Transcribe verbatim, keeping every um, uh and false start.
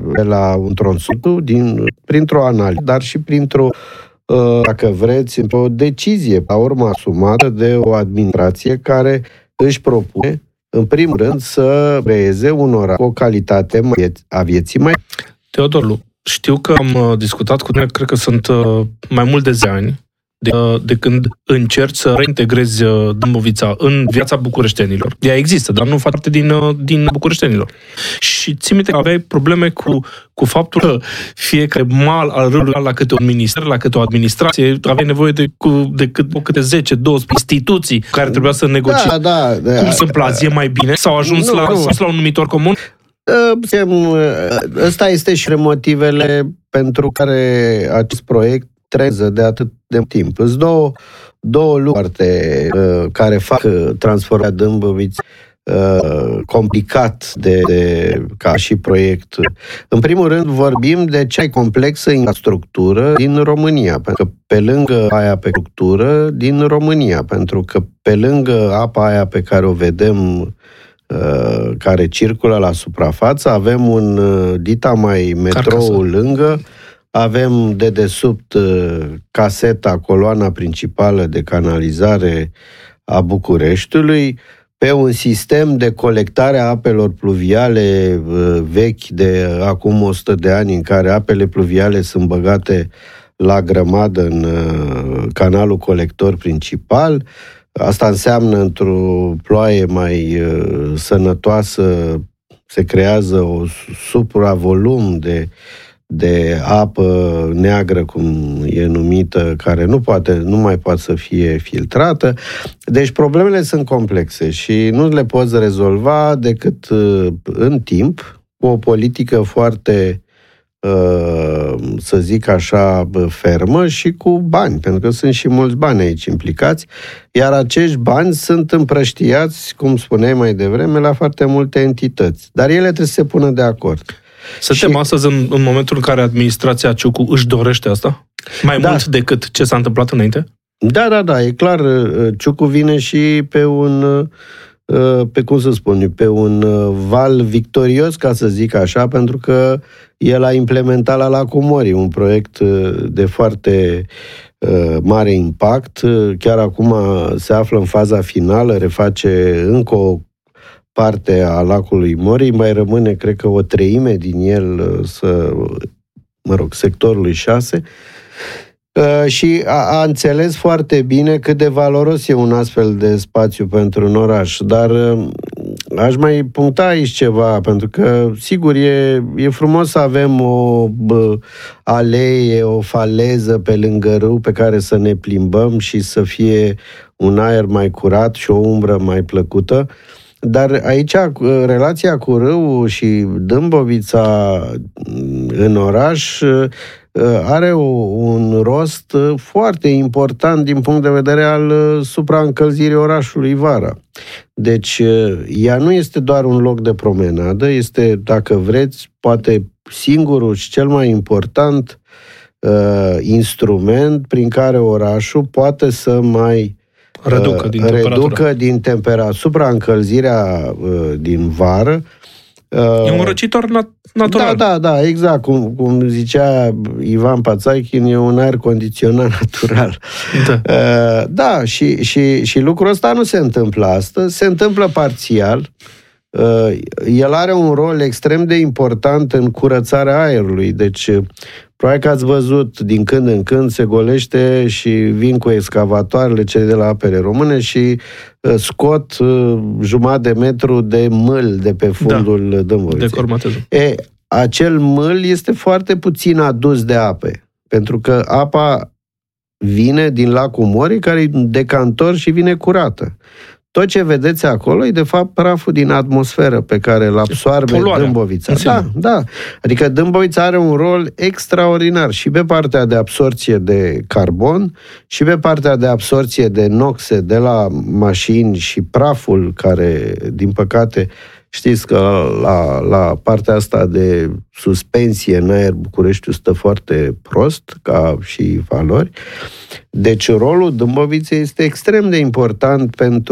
de la un tronsotul din, printr-o analiză, dar și printr-o, dacă vreți, o decizie, la urmă asumată de o administrație care își propune, în primul rând, să creeze un oraș cu o calitate mai, a vieții mai... Teodor, știu că am discutat cu tine, cred că sunt mai mult de zece ani, de, de când încerci să reintegrezi Dâmbovița în viața bucureștenilor. Ea există, dar nu face parte din, din bucureștenilor. Și ții minte că aveai probleme cu, cu faptul că fiecare mal al râului la câte un minister, la câte o administrație, aveai nevoie de, cu, de câte, câte zece, douăsprezece instituții care trebuia să negocieze. Da, da, da, cum să împlație mai bine? S-au ajuns nu, la, nu. la un numitor comun? Ăsta este și motivele pentru care acest proiect treză de atât de timp. Sunt două, două lucruri uh, care fac uh, transformarea Dâmboviței uh, complicat de, de, ca și proiect. În primul rând vorbim de cea mai complexă infrastructură din România, pentru că pe lângă aia pe structură din România, pentru că pe lângă apa aia pe care o vedem uh, care circulă la suprafață, avem un uh, dita mai metrou lângă, avem de desubt caseta, coloana principală de canalizare a Bucureștiului, pe un sistem de colectare a apelor pluviale vechi de acum o sută de ani, în care apele pluviale sunt băgate la grămadă în canalul colector principal. Asta înseamnă, într-o ploaie mai sănătoasă, se creează o supravolum de de apă neagră, cum e numită, care nu, poate, nu mai poate să fie filtrată. Deci problemele sunt complexe și nu le poți rezolva decât în timp, cu o politică foarte, să zic așa, fermă și cu bani, pentru că sunt și mulți bani aici implicați, iar acești bani sunt împrăștiați, cum spuneai mai devreme, la foarte multe entități. Dar ele trebuie să se pună de acord. Suntem și... astăzi în, în momentul în care administrația Ciucu își dorește asta? Mai da. mult decât ce s-a întâmplat înainte? Da, da, da, e clar. Ciucu vine și pe un, pe cum să spun, pe un val victorios, ca să zic așa, pentru că el a implementat la Lacul Morii un proiect de foarte mare impact. Chiar acum se află în faza finală, reface încă o parte a Lacului Morii, mai rămâne, cred că, o treime din el să, mă rog, sectorului șase, uh, și a, a înțeles foarte bine cât de valoros e un astfel de spațiu pentru un oraș. Dar uh, aș mai puncta aici ceva, pentru că, sigur, e, e frumos să avem o bă, alee, o faleză pe lângă râu pe care să ne plimbăm și să fie un aer mai curat și o umbră mai plăcută. Dar aici relația cu râul și Dâmbovița în oraș are un rost foarte important din punct de vedere al supraîncălzirii orașului vara. Deci ea nu este doar un loc de promenadă, este, dacă vreți, poate singurul și cel mai important uh, instrument prin care orașul poate să mai reducă din temperatură. Reducă din temperatură, supraîncălzirea uh, din vară. Uh, e un răcitor nat- natural. Da, da, da, exact. Cum, cum zicea Ivan Pațaichin, e un aer condiționat natural. Da, uh, da și, și, și lucrul ăsta nu se întâmplă astăzi, se întâmplă parțial. Uh, el are un rol extrem de important în curățarea aerului, deci probabil că ați văzut, din când în când se golește și vin cu excavatoarele cele de la Apele Române și uh, scot uh, jumătate de metru de mâl de pe fundul da, Dâmboviței. E, acel mâl este foarte puțin adus de ape, pentru că apa vine din Lacul Morii, care e decantor și vine curată. Tot ce vedeți acolo e, de fapt, praful din atmosferă pe care îl absoarbe Poluarea. Dâmbovița. Da, da. Adică Dâmbovița are un rol extraordinar și pe partea de absorție de carbon și pe partea de absorție de noxe de la mașini și praful care, din păcate, știți că la, la partea asta de suspensie în aer Bucureștiul stă foarte prost, ca și valori. Deci rolul Dâmboviței este extrem de important pentru